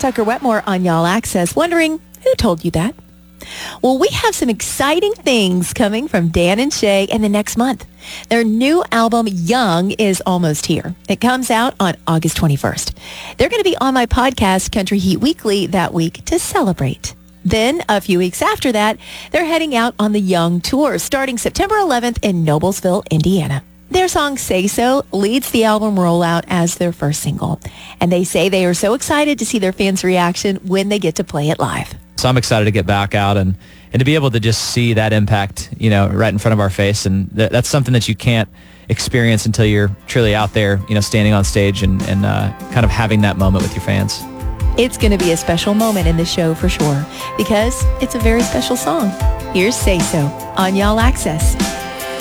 Tucker Wetmore on Y'all Access, wondering who told you that? Well, we have some exciting things coming from Dan and Shay in the next month. Their new album, Young, is almost here. It comes out on August 21st. They're going to be on my podcast, Country Heat Weekly, that week to celebrate. Then, a few weeks after that, they're heading out on the Young Tour, starting September 11th in Noblesville, Indiana. Their song, Say So, leads the album rollout as their first single. And they say they are so excited to see their fans' reaction when they get to play it live. So I'm excited to get back out and to be able to just see that impact, right in front of our face. And that's something that you can't experience until you're truly out there, standing on stage and kind of having that moment with your fans. It's going to be a special moment in the show for sure, because it's a very special song. Here's Say So on Y'all Access.